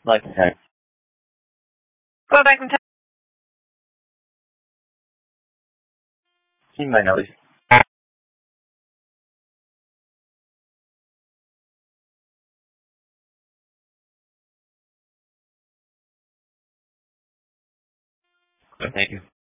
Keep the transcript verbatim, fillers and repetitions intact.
Like that. Go back and tell. See my nose. Thank you.